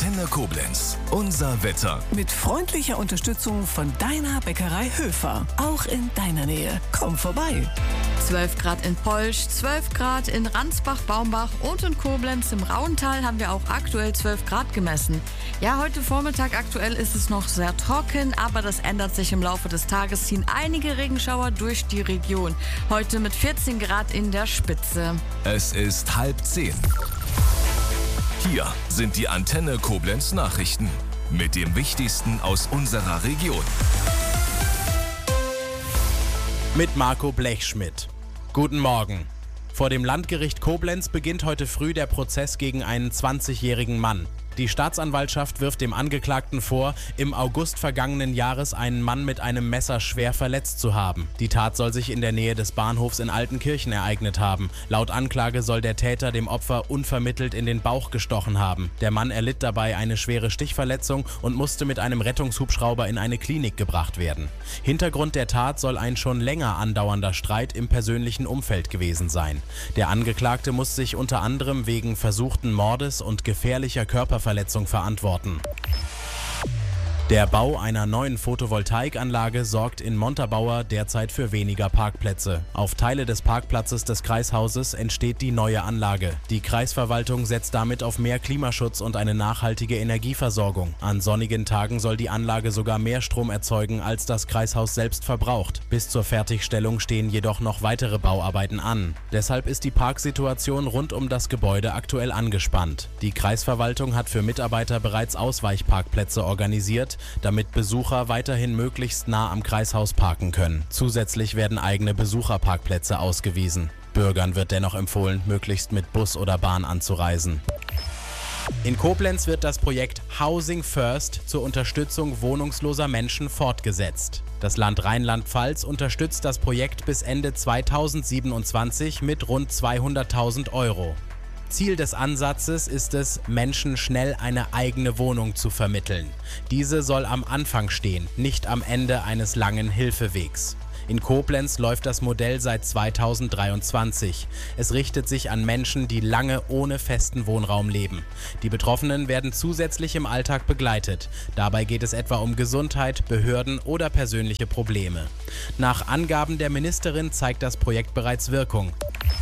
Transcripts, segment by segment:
Antenne Koblenz. Unser Wetter. Mit freundlicher Unterstützung von deiner Bäckerei Höfer. Auch in deiner Nähe. Komm vorbei. 12 Grad in Polch, 12 Grad in Ransbach-Baumbach und in Koblenz. Im Rauental haben wir auch aktuell 12 Grad gemessen. Ja, heute Vormittag aktuell ist es noch sehr trocken, aber das ändert sich im Laufe des Tages. Ziehen einige Regenschauer durch die Region. Heute mit 14 Grad in der Spitze. Es ist 9:30. Hier sind die Antenne Koblenz Nachrichten mit dem Wichtigsten aus unserer Region. Mit Marco Blechschmidt. Guten Morgen. Vor dem Landgericht Koblenz beginnt heute früh der Prozess gegen einen 20-jährigen Mann. Die Staatsanwaltschaft wirft dem Angeklagten vor, im August vergangenen Jahres einen Mann mit einem Messer schwer verletzt zu haben. Die Tat soll sich in der Nähe des Bahnhofs in Altenkirchen ereignet haben. Laut Anklage soll der Täter dem Opfer unvermittelt in den Bauch gestochen haben. Der Mann erlitt dabei eine schwere Stichverletzung und musste mit einem Rettungshubschrauber in eine Klinik gebracht werden. Hintergrund der Tat soll ein schon länger andauernder Streit im persönlichen Umfeld gewesen sein. Der Angeklagte muss sich unter anderem wegen versuchten Mordes und gefährlicher Körperverletzung verantworten. Der Bau einer neuen Photovoltaikanlage sorgt in Montabaur derzeit für weniger Parkplätze. Auf Teile des Parkplatzes des Kreishauses entsteht die neue Anlage. Die Kreisverwaltung setzt damit auf mehr Klimaschutz und eine nachhaltige Energieversorgung. An sonnigen Tagen soll die Anlage sogar mehr Strom erzeugen, als das Kreishaus selbst verbraucht. Bis zur Fertigstellung stehen jedoch noch weitere Bauarbeiten an. Deshalb ist die Parksituation rund um das Gebäude aktuell angespannt. Die Kreisverwaltung hat für Mitarbeiter bereits Ausweichparkplätze organisiert, damit Besucher weiterhin möglichst nah am Kreishaus parken können. Zusätzlich werden eigene Besucherparkplätze ausgewiesen. Bürgern wird dennoch empfohlen, möglichst mit Bus oder Bahn anzureisen. In Koblenz wird das Projekt Housing First zur Unterstützung wohnungsloser Menschen fortgesetzt. Das Land Rheinland-Pfalz unterstützt das Projekt bis Ende 2027 mit rund 200.000 Euro. Ziel des Ansatzes ist es, Menschen schnell eine eigene Wohnung zu vermitteln. Diese soll am Anfang stehen, nicht am Ende eines langen Hilfewegs. In Koblenz läuft das Modell seit 2023. Es richtet sich an Menschen, die lange ohne festen Wohnraum leben. Die Betroffenen werden zusätzlich im Alltag begleitet. Dabei geht es etwa um Gesundheit, Behörden oder persönliche Probleme. Nach Angaben der Ministerin zeigt das Projekt bereits Wirkung.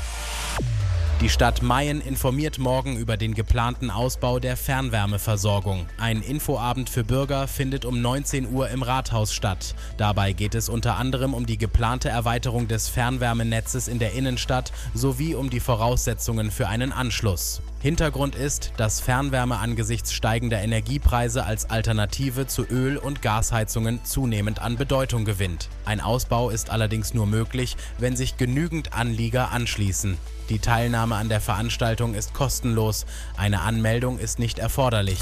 Die Stadt Mayen informiert morgen über den geplanten Ausbau der Fernwärmeversorgung. Ein Infoabend für Bürger findet um 19 Uhr im Rathaus statt. Dabei geht es unter anderem um die geplante Erweiterung des Fernwärmenetzes in der Innenstadt sowie um die Voraussetzungen für einen Anschluss. Hintergrund ist, dass Fernwärme angesichts steigender Energiepreise als Alternative zu Öl- und Gasheizungen zunehmend an Bedeutung gewinnt. Ein Ausbau ist allerdings nur möglich, wenn sich genügend Anlieger anschließen. Die Teilnahme an der Veranstaltung ist kostenlos. Eine Anmeldung ist nicht erforderlich.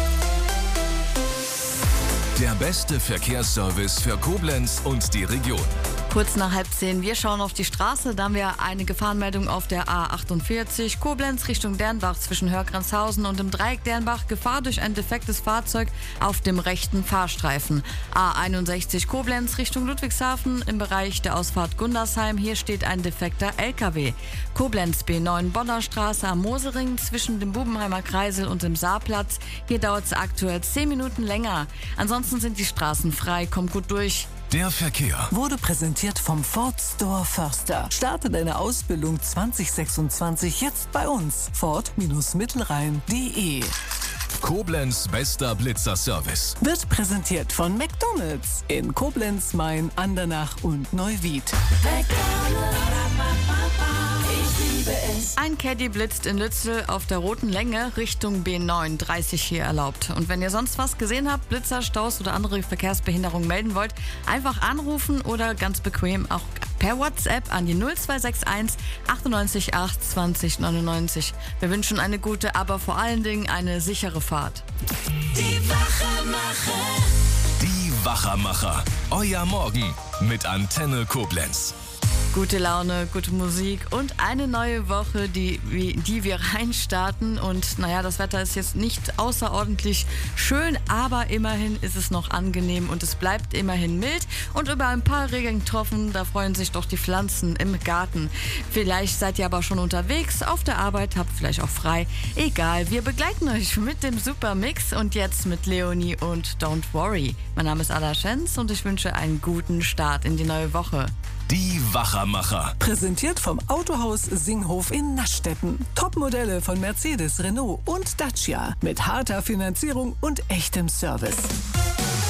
Der beste Verkehrsservice für Koblenz und die Region. Kurz nach 9:30, wir schauen auf die Straße. Da haben wir eine Gefahrenmeldung auf der A48 Koblenz Richtung Dernbach zwischen Hörgrenzhausen und dem Dreieck Dernbach. Gefahr durch ein defektes Fahrzeug auf dem rechten Fahrstreifen. A61 Koblenz Richtung Ludwigshafen im Bereich der Ausfahrt Gundersheim. Hier steht ein defekter LKW. Koblenz B9 Bonner Straße am Mosering zwischen dem Bubenheimer Kreisel und dem Saarplatz. Hier dauert es aktuell 10 Minuten länger. Ansonsten sind die Straßen frei. Kommt gut durch. Der Verkehr Wurde präsentiert vom Ford Store Förster. Starte deine Ausbildung 2026 jetzt bei uns. Ford-Mittelrhein.de. Koblenz bester Blitzerservice. Wird präsentiert von McDonald's in Koblenz, Main, Andernach und Neuwied. Ein Caddy blitzt in Lützel auf der roten Länge Richtung B9, 30 hier erlaubt. Und wenn ihr sonst was gesehen habt, Blitzer, Staus oder andere Verkehrsbehinderungen melden wollt, einfach anrufen oder ganz bequem auch per WhatsApp an die 0261 98 8 20 99. Wir wünschen eine gute, aber vor allen Dingen eine sichere Fahrt. Die Wachermacher. Die Wachermacher. Euer Morgen mit Antenne Koblenz. Gute Laune, gute Musik und eine neue Woche, die wir reinstarten. Und naja, das Wetter ist jetzt nicht außerordentlich schön, aber immerhin ist es noch angenehm und es bleibt immerhin mild. Und über ein paar Regentropfen, da freuen sich doch die Pflanzen im Garten. Vielleicht seid ihr aber schon unterwegs, auf der Arbeit, habt vielleicht auch frei. Egal, wir begleiten euch mit dem Supermix und jetzt mit Leonie und Don't Worry. Mein Name ist Ada Schenz und ich wünsche einen guten Start in die neue Woche. Die Wachermacher. Präsentiert vom Autohaus Singhof in Naschstetten. Topmodelle von Mercedes, Renault und Dacia. Mit harter Finanzierung und echtem Service.